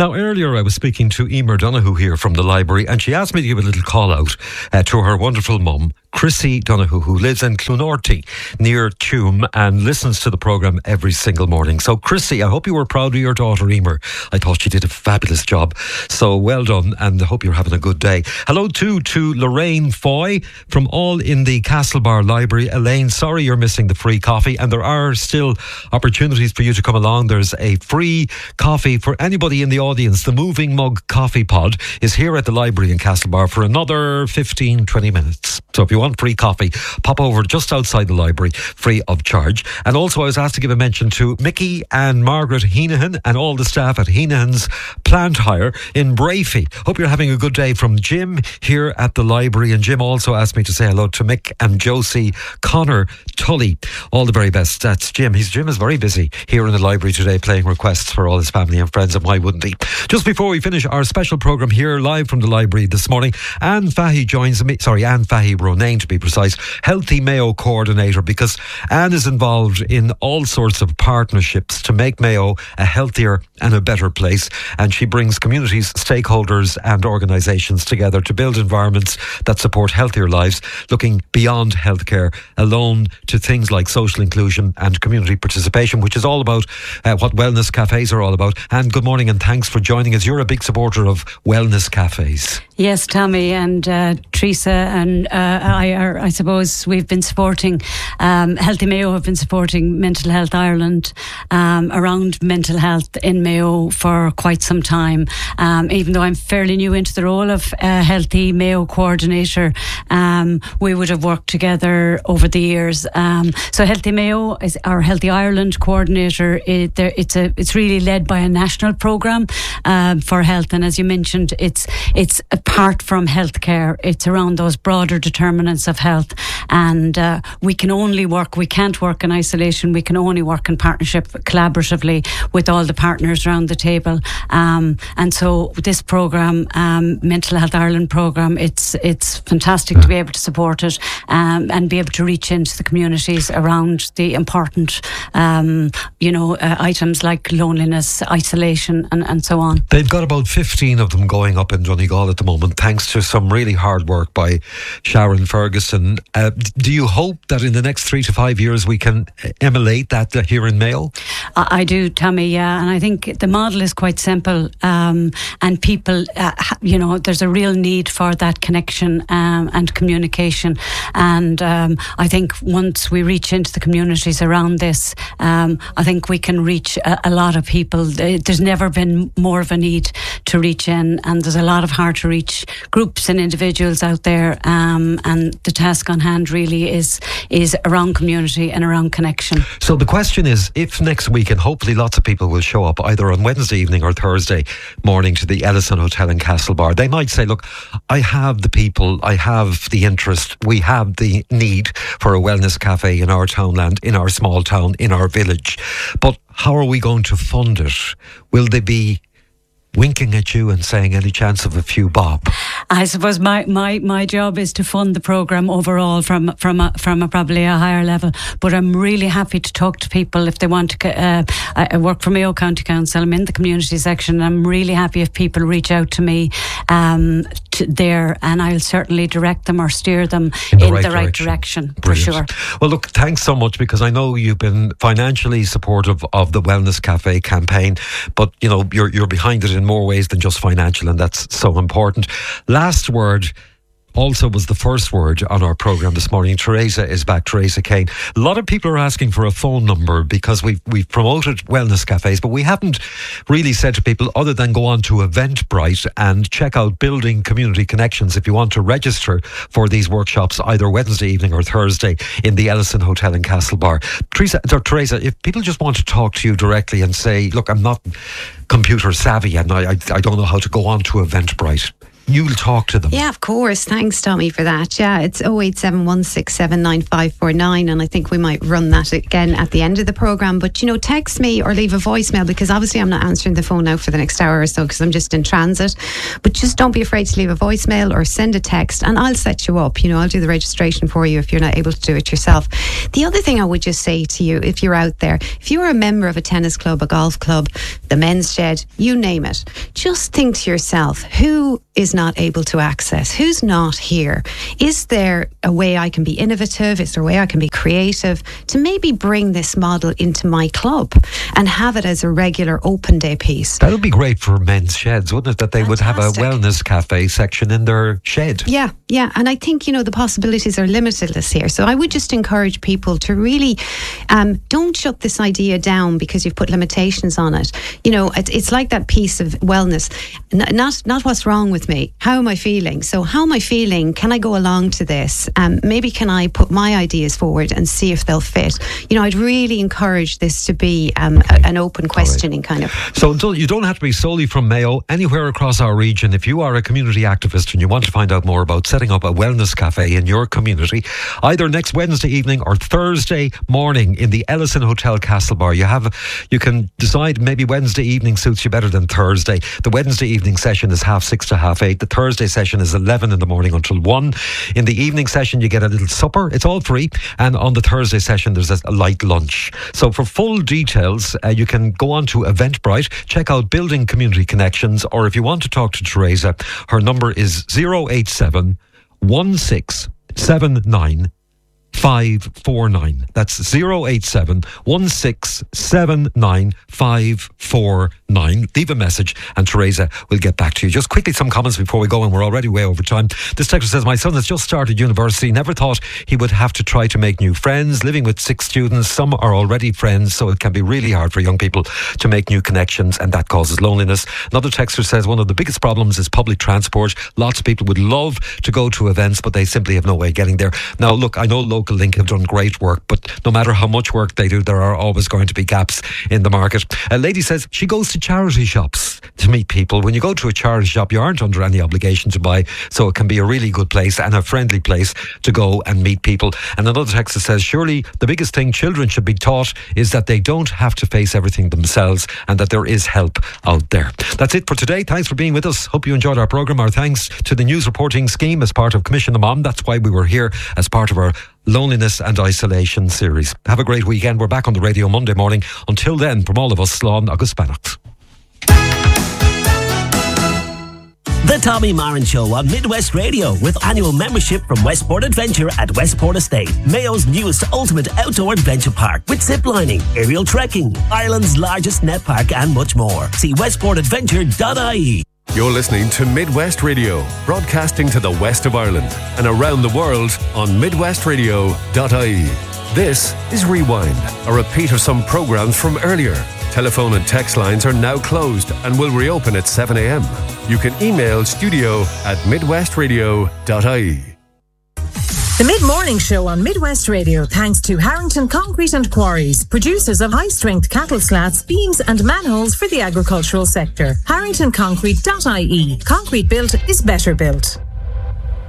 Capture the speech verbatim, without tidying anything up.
Now, earlier I was speaking to Emer Donoghue here from the library, and she asked me to give a little call out uh, to her wonderful mum, Chrissy Donoghue, who lives in Clonorty near Tuam and listens to the programme every single morning. So Chrissy, I hope you were proud of your daughter Emer. I thought she did a fabulous job. So well done, and I hope you're having a good day. Hello too to Lorraine Foy from All in the Castlebar Library. Elaine, sorry you're missing the free coffee, and there are still opportunities for you to come along. There's a free coffee for anybody in the audience. The Moving Mug Coffee Pod is here at the library in Castlebar for another fifteen, twenty minutes. So if you want free coffee, pop over just outside the library, free of charge. And also I was asked to give a mention to Mickey and Margaret Heenahan and all the staff at Heenahan's Plant Hire in Brafey. Hope you're having a good day from Jim here at the library. And Jim also asked me to say hello to Mick and Josie Connor Tully. All the very best. That's Jim. He's, Jim is very busy here in the library today playing requests for all his family and friends, and why wouldn't he? Just before we finish our special programme here live from the library this morning, Anne Fahey joins me, sorry, Anne Fahey Ronayne to be precise, Healthy Mayo Coordinator, because Anne is involved in all sorts of partnerships to make Mayo a healthier and a better place, and she brings communities, stakeholders and organisations together to build environments that support healthier lives, looking beyond healthcare alone to things like social inclusion and community participation, which is all about uh, what wellness cafes are all about. And good morning and thanks for joining us. You're a big supporter of wellness cafes. Yes, Tommy and uh, Teresa and uh, I are, I suppose we've been supporting, um, Healthy Mayo have been supporting Mental Health Ireland um, around mental health in Mayo for quite some time. Um, even though I'm fairly new into the role of uh, Healthy Mayo Coordinator, um, we would have worked together over the years. Um, so Healthy Mayo is our Healthy Ireland Coordinator. It, there, it's a it's really led by a national programme um, for health, and as you mentioned, it's it's apart from healthcare. It's around those broader determinants of health, and uh, we can only work. We can't work in isolation. We can only work in partnership, collaboratively with all the partners around the table. Um, and so this programme, um, Mental Health Ireland programme, it's it's fantastic to be able to support it um, and be able to reach into the communities around the important, um, you know, uh, items like loneliness, isolation, and, and so on. They've got about fifteen of them going up in Donegal at the moment, thanks to some really hard work by Sharon Ferguson. Uh, do you hope that in the next three to five years we can emulate that uh, here in Mayo? I, I do, Tommy, yeah. And I think the model is quite simple. Um, and people, uh, you know, there's a real need for that connection um, and communication. And um, I think once we reach into the communities around this, um, I think we can reach a, a lot of people. There's never been more of a need to reach in, and there's a lot of hard to reach groups and individuals out there. Um, and the task on hand really is is around community and around connection. So the question is, if next week, and hopefully lots of people will show up either on Wednesday evening or Thursday morning to the Ellison Hotel in Castlebar, they might say, look, I have the people, I have the interest, we have the need for a wellness cafe in our townland, in our small town, in our village, but how are we going to fund it? Will they be winking at you and saying any chance of a few bob? I suppose my, my, my job is to fund the programme overall from from a, from a probably a higher level, but I'm really happy to talk to people if they want to. Uh, I work for Mayo County Council. I'm in the community section. I'm really happy if people reach out to me um, to there, and I'll certainly direct them or steer them in the, in right, the right direction, direction for sure. Well, look, thanks so much, because I know you've been financially supportive of the Wellness Cafe campaign, but you know you're you're behind it in more ways than just financial, and that's so important. Last word also was the first word on our programme this morning. Teresa is back, Teresa Kane. A lot of people are asking for a phone number because we've, we've promoted wellness cafes, but we haven't really said to people other than go on to Eventbrite and check out Building Community Connections if you want to register for these workshops either Wednesday evening or Thursday in the Ellison Hotel in Castlebar. Teresa, Teresa, if people just want to talk to you directly and say, look, I'm not computer savvy and I, I, I don't know how to go on to Eventbrite, you'll talk to them. Yeah, of course. Thanks, Tommy, for that. Yeah, it's oh eight seven one six seven nine five four nine, and I think we might run that again at the end of the programme. But, you know, text me or leave a voicemail, because obviously I'm not answering the phone now for the next hour or so because I'm just in transit. But just don't be afraid to leave a voicemail or send a text, and I'll set you up. You know, I'll do the registration for you if you're not able to do it yourself. The other thing I would just say to you, if you're out there, if you're a member of a tennis club, a golf club, the men's shed, you name it, just think to yourself, who is not able to access? Who's not here? Is there a way I can be innovative? Is there a way I can be creative to maybe bring this model into my club and have it as a regular open day piece? That would be great for men's sheds, wouldn't it? That they Fantastic. would have a wellness cafe section in their shed. Yeah, yeah. And I think, you know, the possibilities are limitless here. So I would just encourage people to really um, don't shut this idea down because you've put limitations on it. You know, it, it's like that piece of wellness. N- not, not what's wrong with me. How am I feeling? So how am I feeling? Can I go along to this? Um, maybe can I put my ideas forward and see if they'll fit? You know, I'd really encourage this to be um, a, an open questioning right. kind of. So you don't have to be solely from Mayo. Anywhere across our region, if you are a community activist and you want to find out more about setting up a wellness cafe in your community, either next Wednesday evening or Thursday morning in the Ellison Hotel Castlebar, you have, you can decide maybe Wednesday evening suits you better than Thursday. The Wednesday evening session is half six to half eight. The Thursday session is eleven in the morning until one. In the evening session, you get a little supper. It's all free. And on the Thursday session, there's a light lunch. So for full details, uh, you can go on to Eventbrite, check out Building Community Connections, or if you want to talk to Teresa, her number is zero eight seven one six seven nine five four nine. That's zero eight seven one six seven nine five four nine. Leave a message and Teresa will get back to you. Just quickly, some comments before we go, and we're already way over time. This texter says, my son has just started university, never thought he would have to try to make new friends. Living with six students, some are already friends, so it can be really hard for young people to make new connections, and that causes loneliness. Another texter says, one of the biggest problems is public transport. Lots of people would love to go to events, but they simply have no way of getting there. Now look, I know Local Link have done great work, but no matter how much work they do, there are always going to be gaps in the market. A lady says she goes to charity shops to meet people. When you go to a charity shop, you aren't under any obligation to buy, so it can be a really good place and a friendly place to go and meet people. And another texter says, surely the biggest thing children should be taught is that they don't have to face everything themselves and that there is help out there. That's it for today. Thanks for being with us. Hope you enjoyed our programme. Our thanks to the News Reporting Scheme as part of Commission the Mom. That's why we were here as part of our Loneliness and Isolation series. Have a great weekend. We're back on the radio Monday morning. Until then, from all of us, Slán agus Beannacht. The Tommy Marin Show on Midwest Radio, with annual membership from Westport Adventure at Westport Estate, Mayo's newest ultimate outdoor adventure park, with zip lining, aerial trekking, Ireland's largest net park, and much more. See westport adventure dot I E. You're listening to Midwest Radio, broadcasting to the west of Ireland and around the world on midwest radio dot I E. This is Rewind, a repeat of some programmes from earlier. Telephone and text lines are now closed and will reopen at seven a.m. You can email studio at midwest radio dot I E. The Mid-Morning Show on Midwest Radio, thanks to Harrington Concrete and Quarries, producers of high-strength cattle slats, beams and manholes for the agricultural sector. harrington concrete dot I E. Concrete built is better built.